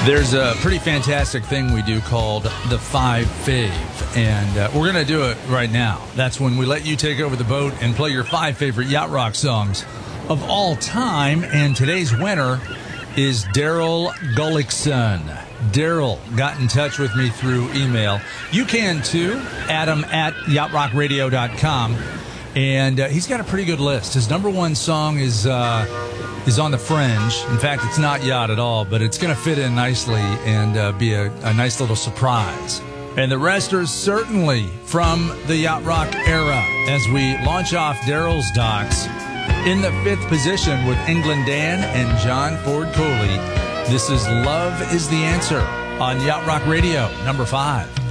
There's a pretty fantastic thing we do called the Five Fave, and we're going to do it right now. That's when we let you take over the boat and play your 5 favorite Yacht Rock songs of all time, and today's winner is Daryl Gullickson. Daryl got in touch with me through email. You can too, adam@yachtrockradio.com, and he's got a pretty good list. His number one song is on the fringe. In fact, it's not yacht at all, but it's going to fit in nicely and be a nice little surprise. And the rest are certainly from the Yacht Rock era as we launch off Daryl's docks in the 5th position with England Dan and John Ford Coley. This is Love is the Answer on Yacht Rock Radio, number 5.